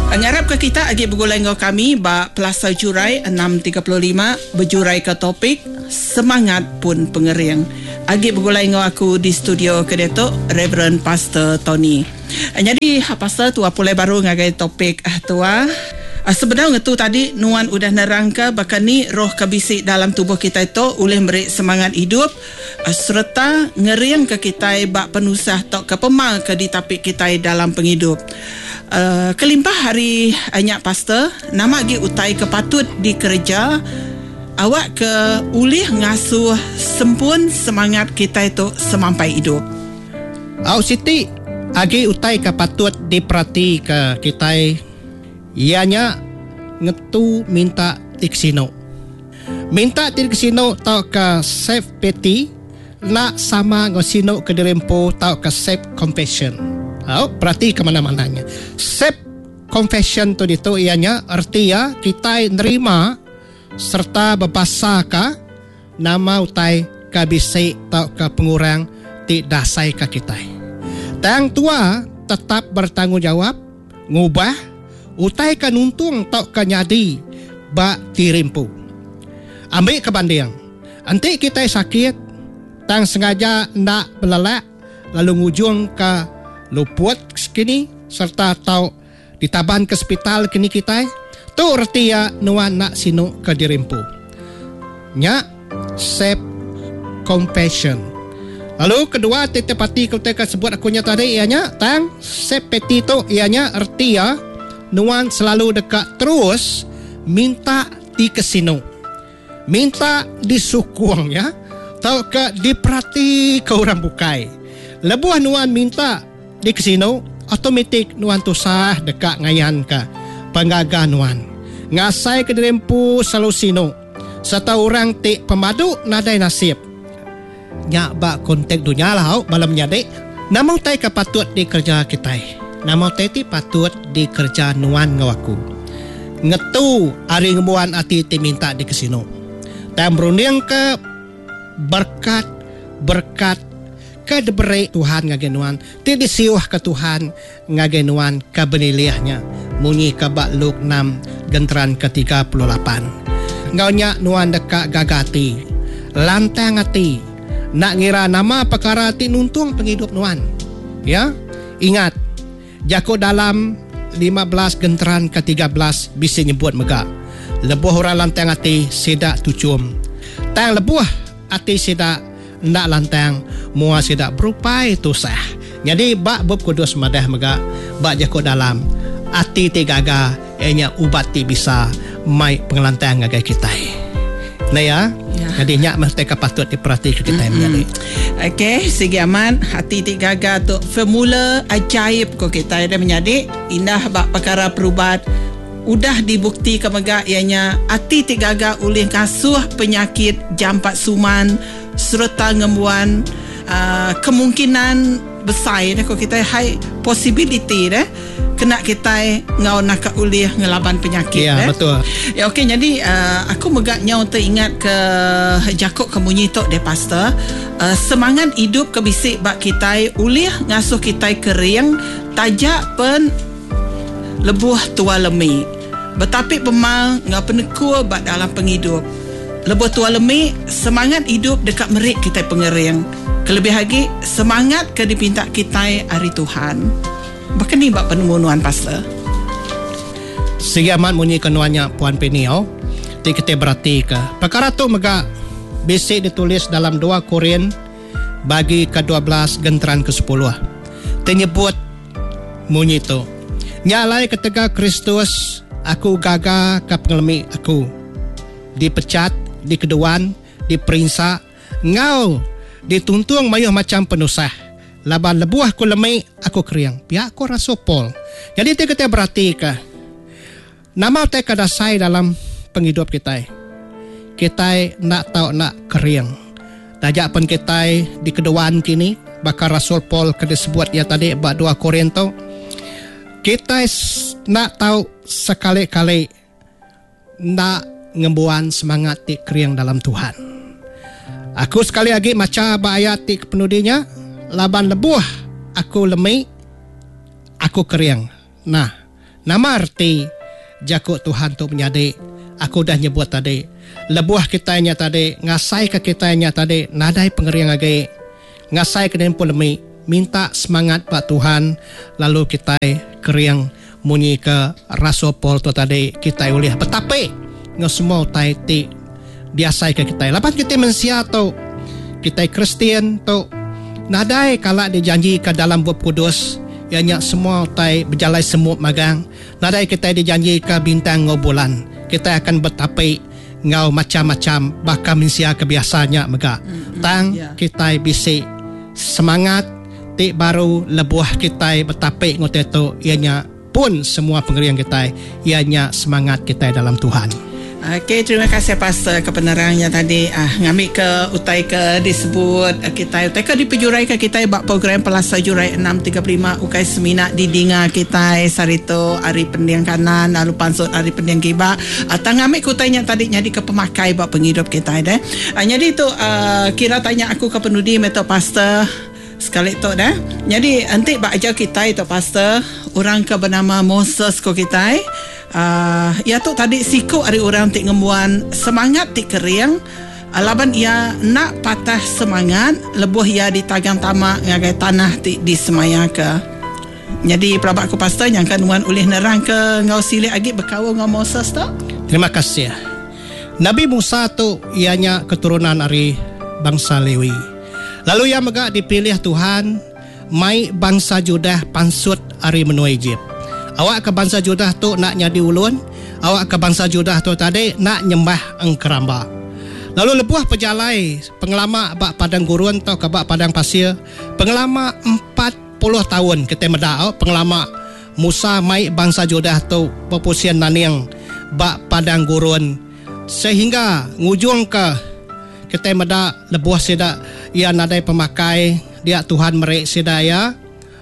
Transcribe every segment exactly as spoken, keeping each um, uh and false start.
Ngarap ke kita agi bergulai dengan kami ba Plaza Jurai enam tiga lima berjurai ke topik semangat pun pengering. Agi bergulai dengan aku di studio kedetok Reverend Pastor Tony. Jadi pastor tua pulai baru ngagai topik ah tua. Sebenarnya tu tadi Nuan udah nerangka bahkan ni roh kebisik dalam tubuh kita itu boleh beri semangat hidup serta ngeriang ke kita bak penusah tok ke pemal ke di tapik kita dalam penghidup. Uh, kelimpah hari anyak pastor nama lagi utai kepatut di kerja awak ke ulih ngasuh sempun semangat kita itu semampai hidup. Au Siti agi utai kepatut diperhati ke kita ianya ngetu minta tiksino minta tiksino tau ke self pity nak sama ngosino ke dirempo tau ke self compassion. Oh, perhati ke mana-mananya. Self confession tu itu ianya arti ya kita nerima serta berbasa ka nama utai kabisik tau ke pengurang ti dasai ka kita. Tang tua tetap bertanggungjawab ngubah utai ka nuntung tau ka nyadi ba tirimpu. Ambil ke banding. Antik kita sakit tang sengaja nak belalak lalu ngujung ke luput kini serta tau ditaban ke hospital kini kita tu erti ya nuan nak sino ke dirimpu nya self compassion. Lalu kedua tetepati kita sebut akunya tadi ianya tang self pity tu ianya erti ya nuan selalu dekat terus minta di kesino minta disukung ya tau ke diperhati ke orang bukai lebuh nuan minta di kasino otomatik nuan tu sah dekat ngayan ka penggaga nuan ngasai ke dirempu selalu sino serta orang tik pemadu nadai nasib nyak bak kontek dunia lah malam nyadek namun tai kapatut di kerja kita namun tai ti patut di kerja nuan ngawaku ngetu ari ngebuan ati ti minta di kasino tai berunding ke berkat berkat kedeberi Tuhan ngagenuan ti disiuh ke Tuhan ngagenuan kebeniliahnya munyi ke bak Luk enam genteran ke tiga puluh lapan ngaunya nuan dekat gagati lantang ati nak ngira nama perkara ti nuntung penghidup nuan ya ingat jako dalam lima belas genteran ke tiga belas bisa nyebut mega lebuh orang lantang ati sedak tucum tang lebuh ati sedak ndak lantang mua sidak berupa itu sah. Jadi bak bub kudus madah mega bak jako dalam ati tigaga enya ubat ti bisa mai pengelantang ngagai kita. Nah ya, ya. Jadi nyak mesti kapatut diperhati ke kita mm-hmm. Ni. Okey, segi aman hati tigaga tu formula ajaib ko kita ada menjadi indah bak perkara perubat udah dibukti ke mega ianya ati tigaga ulih kasuh penyakit jampat suman serta ngembuan uh, kemungkinan besar dah kalau kita high possibility dah kena kita ngau nak ulih ngelaban penyakit ya, dah. Betul. Ya okey jadi uh, aku megaknya untuk ingat ke Jakub kemunyi tok de pastor uh, semangat hidup kebisik bak kita ulih ngasuh kita kering tajak pen lebuh tua lemi betapik pemal ngau penekur bak dalam penghidup lebuh tua lemi semangat hidup dekat merik kita pengering kelebih lagi semangat ke dipinta kita hari Tuhan bahkan ni bak penemuan pastor segi amat munyi kenuanya Puan Penio ti kita berarti ke perkara tu mega basic ditulis dalam dua Korin bagi ke dua belas genteran ke sepuluh tenyebut munyi tu nyalai ketika Kristus aku gagal ke pengelmi aku dipecat di keduan, di perinsa, ngau dituntung mayuh macam penusah. Laban lebuah ku lemai, aku keriang. Pihak ku rasopol. Jadi dia kita berarti ke nama kita kadasai dalam penghidup kita. Kita nak tahu nak keriang. Tajak pun kita di keduan kini, bakal Rasul Paul ke disebut ya tadi bak dua Korinto. Kita nak tahu sekali-kali nak ngembuan semangat ti keriang dalam Tuhan. Aku sekali lagi maca ayat ti kepenudinya laban lebuh aku lemai aku keriang. Nah Nama arti jakut Tuhan tu menjadi, aku dah nyebut tadi, lebuah kitanya tadi, ngasai ke kitanya tadi, nadai pengeriang lagi, ngasai ke pun lemi, minta semangat Pak Tuhan, lalu kita keriang munyi ke rasopol tu tadi, kita boleh betape, ngesemua tai ti biasai ke kita. Lepas kita mensia tu, kita Kristian tu, nadai kalau dijanji ke dalam buah kudus, ianya semua tai berjalai semut magang. Nadai kita dijanji ke bintang ngau bulan, kita akan betape ngau macam-macam, bahkan mensia kebiasaannya mega. Mm-hmm. Tang yeah. Kita bisi semangat, ti baru lebuah kita betape ngote tu, ianya pun semua pengerian kita, ianya semangat kita dalam Tuhan. Okey, terima kasih Pastor ke penerangnya tadi. Ah, ngambil ke utai ke disebut uh, kita utai ke dipejurai ke kita bak program Pelasa Jurai enam tiga puluh lima ukai semina di dinga kita sarito hari pendiang kanan lalu pansut hari pendiang kiba. Atang ngambil ke utainya tadi jadi ke pemakai bak penghidup kita deh. Ah, jadi tu uh, kira tanya aku ke penudi meto Pastor sekali tu dah. Jadi nanti bak ajar kita itu Pastor orang ke bernama Moses ko kita. Uh, ya tu tadi siku hari orang tik ngembuan semangat tik keriang alaban ia nak patah semangat lebuh ia ditagang tamak ngagai tanah tik di semaya ke. Jadi pelabak ku Pastor yang kan wan ulih nerang ke ngau silik agi berkawan ngau Moses tu. Terima kasih. Nabi Musa tu ianya keturunan dari bangsa Lewi. Lalu ia mega dipilih Tuhan mai bangsa Judah pansut ari menua Egypt. Awak ke bangsa Judah tu nak nyadi ulun, awak ke bangsa Judah tu tadi nak nyembah engkeramba. Lalu lebuah pejalai pengelama bak padang gurun atau ke bak padang pasir, pengelama empat puluh tahun kita medau pengelama Musa mai bangsa Judah tu popusian naniang bak padang gurun sehingga ngujung ke kita meda lebuah sida ia nadai pemakai dia Tuhan merek sidaya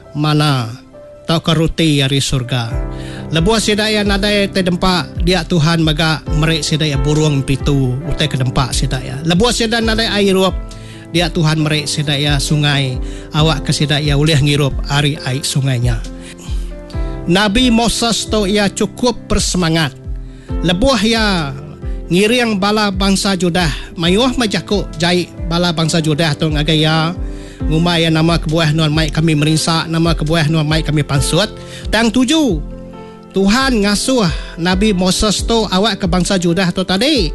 mana tau keruti dari surga. Lebuah sidaya nadai te dempak dia Tuhan maga merek sidaya burung pitu utai ke dempak sidaya. Lebuah sidaya nadai air ruap dia Tuhan merek sidaya sungai awak ke sidaya boleh ngirup ari air sungainya. Nabi Moses tu ia cukup bersemangat. Lebuah ia ngiriang bala bangsa Judah mayuh majaku jai bala bangsa Judah tu ngagaya ngumai nama kebuah nuan mai kami merinsak, nama kebuah nuan mai kami pansut. Tang tujuh Tuhan ngasuh Nabi Moses tu awak ke bangsa Judah tu tadi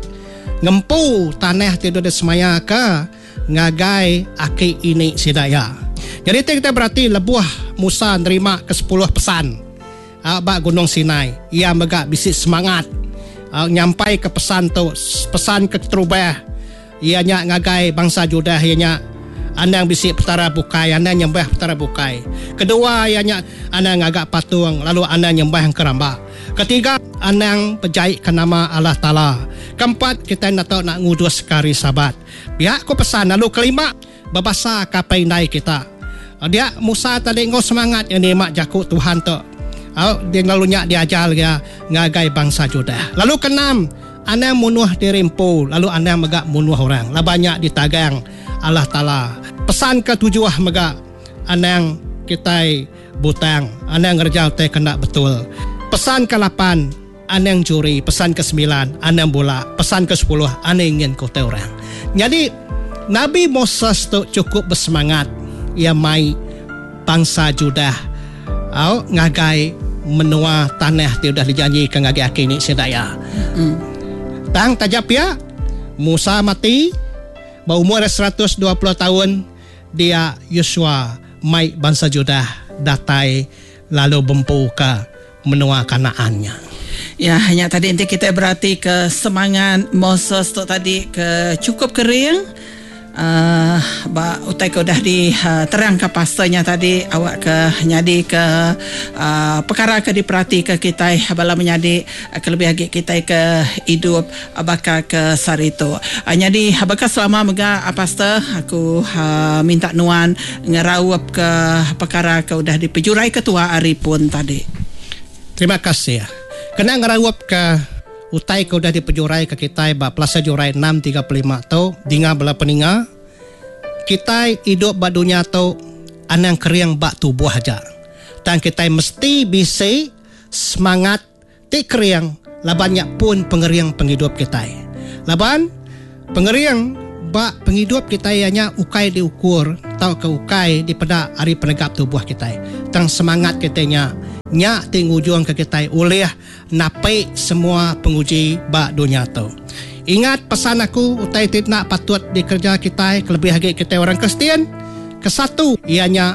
ngempu tanah tidur di semaya ke ngagai aki ini sidaya. Jadi kita berarti lebuah Musa nerima ke sepuluh pesan abak Gunung Sinai. Ia mega bisi semangat uh, nyampai ke pesan tu, pesan ke terubah. Ianya ngagai bangsa Judah ianya andang bisi petara bukai, andang nyembah petara bukai. Kedua ianya andang ngagak patung, lalu andang nyembah keramba. Ketiga andang pejai ke nama Allah Ta'ala. Keempat kita nak tahu nak ngudus kari sabat. Pihak ko pesan. Lalu kelima babasa kapai naik kita. Dia Musa tadi ngau semangat yang ni mak jaku Tuhan tu. Oh, dia lalunya diajar dia ngagai bangsa Judah. Lalu keenam andang munuh dirimpu, lalu andang megak munuh orang. Lah banyak ditagang Allah Ta'ala. Pesan ketujuh mega andang kita butang, andang ngerjau teh kena betul. Pesan ke lapan andang curi, pesan ke sembilan andang bola, pesan ke sepuluh andang ingin kau tahu orang. Jadi Nabi Moses tu cukup bersemangat. Ia mai bangsa Judah au ngagai menua tanah dia dah dijanjikan ngagai akini sedaya. Hmm. Tang tajap ya Musa mati berumur seratus dua puluh tahun. Dia Yosua mai bangsa Judah datai lalu bempu ke menua Kanaannya. Ya, hanya tadi nanti kita berarti ke semangat Moses tu tadi ke cukup kering. Uh, ba utai ko dah di uh, terang ke pastornya tadi awak ke nyadi ke uh, perkara ke diperhati ke kita bala menyadi uh, kelebih lagi kita ke hidup uh, bakal ke sarito uh, nyadi bakal selama mega uh, pastor aku uh, minta nuan ngerawap ke perkara ke udah dipejurai ketua hari pun tadi. Terima kasih ya. Kena ngerawap ke utai kau dah dipejurai ke kita ba Pelasa Jurai enam tiga puluh lima tu dinga bala peninga kita hidup ba dunia tu anang keriang ba tubuh aja. Dan kita mesti bisa semangat ti keriang labannya pun pengeriang penghidup kita. Laban pengeriang ba penghidup kita ianya ukai diukur tau ke ukai di pada hari penegap tubuh kita. Tang semangat kitanya nya tingujung ke kita oleh napai semua penguji ba dunia tu. Ingat pesan aku utai tidak patut dikerja kita kelebih lagi kita orang Kristian. Kesatu ianya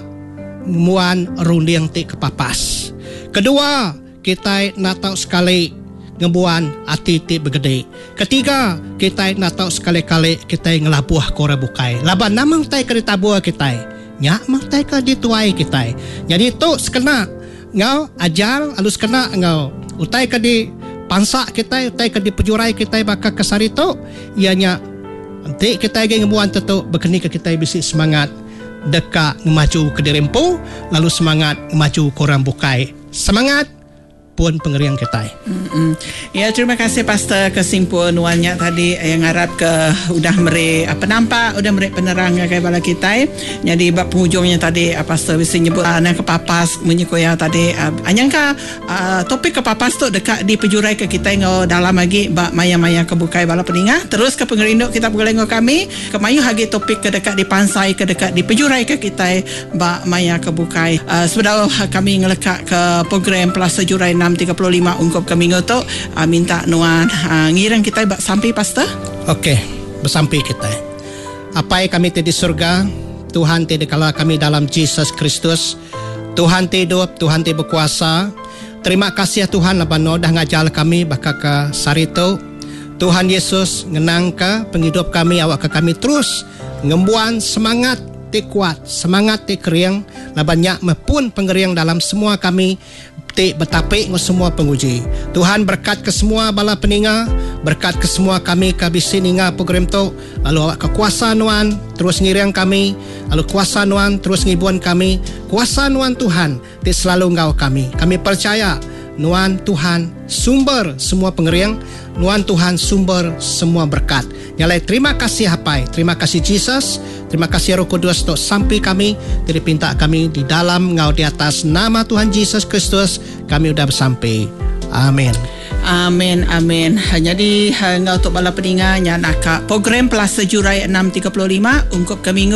muan runding ti kepapas. Kedua, kita nak tahu sekali ngebuan hati ti begede. Ketiga, kita nak tahu sekali-kali kita ngelabuh kora bukai. Laban namang tay kereta buah kita. Nya mang tay ka dituai kita. Jadi tu sekena ngau ajar alus kena ngau utai ka di pansa kita, utai ka di pejurai kita baka kasarito ianya nanti kita ge ngebuan tetu bekeni ke kita bisi semangat deka ngemaju ke dirempo lalu semangat ngemaju korang bukai. Semangat pun pengeriang kita. Mm-mm. Ya, terima kasih Pastor kesimpulannya tadi yang harap ke udah meri apa nampak udah meri penerang kayak bala kita. Jadi bab penghujungnya tadi Pastor bisa nyebut anak kepapas menyukoya tadi anyangka uh, topik kepapas tu dekat di pejurai ke kita ngo dalam lagi bab maya-maya kebukai bala peningah terus ke pengerinduk kita pengelengo kami kemayu hagi topik ke dekat di pansai ke dekat di pejurai ke kita bab maya kebukai. Uh, sebenarnya kami ngelekat ke program Plaza Jurai enam tiga puluh lima ungkap kami ngoto uh, minta nuan uh, ngirang kita bak sampai Pastor. Okey, bersampai kita. Apa yang kami di surga, Tuhan ti dikala kami dalam Yesus Kristus. Tuhan ti hidup, Tuhan ti berkuasa. Terima kasih ya Tuhan labano dah ngajar kami baka ke sarito. Tuhan Yesus ngenang ke penghidup kami awak ke kami terus ngembuan semangat ti kuat, semangat ti keriang labannya mepun pengeriang dalam semua kami ti betapik ngo semua penguji. Tuhan berkat ke semua bala peninga, berkat ke semua kami kabisi ninga program tu, lalu awak kekuasaan nuan terus ngiriang kami, lalu kuasa nuan terus ngibuan kami, kuasa nuan Tuhan ti selalu ngau kami. Kami percaya nuan Tuhan sumber semua pengeriang, nuan Tuhan sumber semua berkat. Nyalai terima kasih hapai, terima kasih Jesus, terima kasih Roh Kudus untuk sampai kami, jadi pinta kami di dalam ngau di atas nama Tuhan Yesus Kristus kami sudah bersampai. Amin. Amin, amin. Jadi ngau untuk bala peningah nya nak program Plaza Jurai enam tiga puluh lima ungkup kami